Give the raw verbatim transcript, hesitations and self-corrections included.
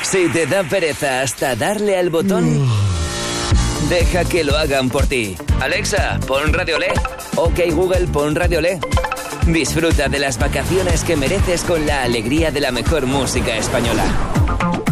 Si te da pereza hasta darle al botón, deja que lo hagan por ti. Alexa, pon Radio Olé. Ok Google, pon Radio Olé. Disfruta de las vacaciones que mereces con la alegría de la mejor música española.